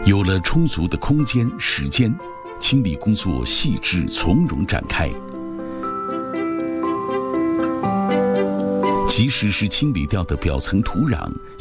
有了充足的空间、时间，清理工作细致从容展开。即使是清理掉的表层土壤，